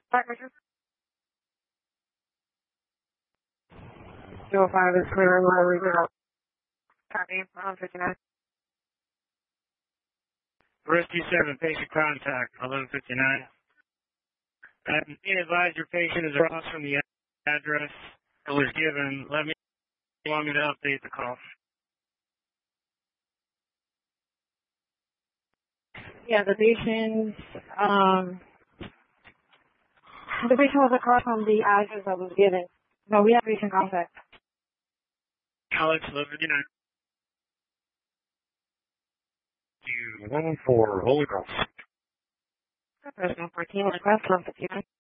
Partnership. 05 is clear and we're leaving out. Copy, 1159. Rescue 7, patient contact, 1159. Be advised your patient is across from the address that was given. You want me to update the call? Yeah, the patient was across from the address that was given. No, we have patient contact. Alex, 1159. 1 for Holy Cross. Personal 14 request 1159.